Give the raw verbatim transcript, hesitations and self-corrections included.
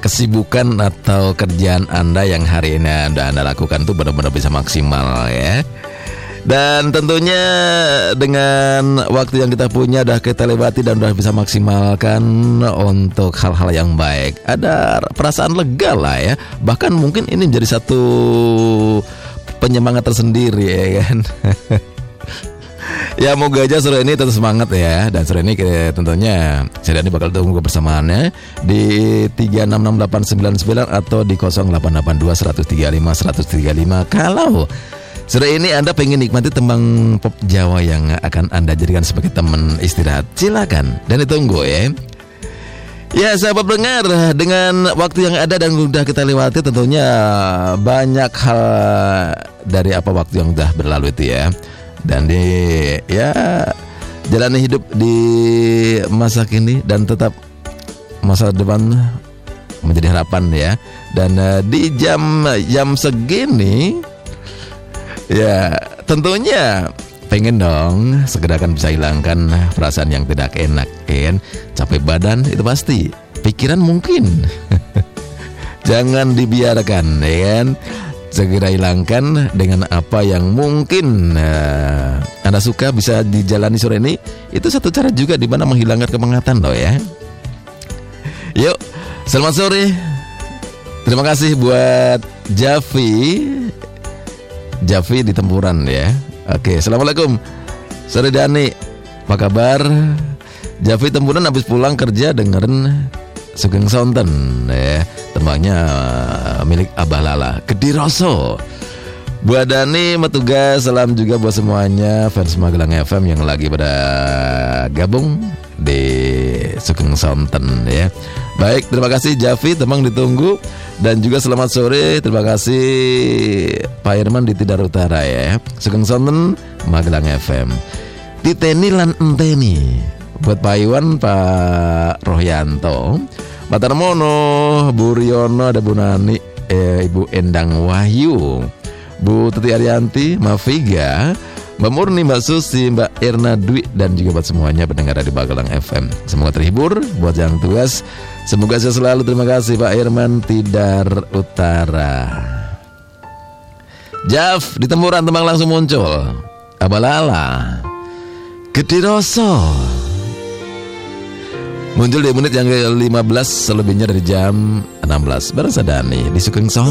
kesibukan atau kerjaan Anda yang hari ini Anda, anda lakukan tuh benar-benar bisa maksimal ya. Dan tentunya dengan waktu yang kita punya udah kita lewati dan udah bisa maksimalkan untuk hal-hal yang baik. Ada perasaan lega lah ya. Bahkan mungkin ini menjadi satu penyemangat tersendiri ya kan. Ya moga aja sore ini tetap semangat ya. Dan sore ini tentunya saya Dani bakal tunggu kebersamaannya di tiga enam enam delapan sembilan sembilan atau di nol delapan delapan dua satu tiga lima satu tiga lima. Kalau sore ini Anda pengen nikmati tembang pop Jawa yang akan Anda jadikan sebagai teman istirahat, silakan dan ditunggu ya. Ya sahabat pendengar, dengan waktu yang ada dan sudah kita lewati tentunya banyak hal dari apa waktu yang sudah berlalu itu ya. Dan di ya jalani hidup di masa kini dan tetap masa depan menjadi harapan ya. Dan uh, di jam jam segini ya tentunya pengen dong segera kan bisa hilangkan perasaan yang tidak enak kan. Capek badan itu pasti, pikiran mungkin. Jangan dibiarkan ya kan. Segera hilangkan dengan apa yang mungkin uh, Anda suka bisa dijalani sore ini. Itu satu cara juga di mana menghilangkan kemangatan loh ya. Yuk, selamat sore. Terima kasih buat Javi Javi di Tempuran ya. Oke, assalamualaikum. Sore Dani, apa kabar? Javi Tempuran habis pulang kerja dengerin Sugeng Sonten ya. Tembangnya milik Abah Lala, Kediroso. Buat Dani Metugas, salam juga buat semuanya fans Magelang F M yang lagi pada gabung di Sugeng Sonten ya. Baik, terima kasih Javi, tembang ditunggu. Dan juga selamat sore, terima kasih Pak Irman di Tidar Utara ya. Sugeng Sonten Magelang F M. Titeni lan enteni. Buat Pak Iwan, Pak Rohyanto, Pak Tarmono, Bu Riono, ada Bu Nani, eh, Ibu Endang Wahyu, Bu Tuti Arianti, Mbak Viga, Mbak Murni, Mbak Susi, Mbak Irna Dwi, dan juga buat semuanya pendengar di Magelang F M. Semoga terhibur. Buat yang tugas, semoga saya selalu. Terima kasih Pak Irman Tidar Utara. Jaf di Tempuran, tembang langsung muncul. Abalala Kediroso muncul di menit yang ke lima belas, selebihnya dari jam enam belas. Bareng Sadani di Sugeng Sonten.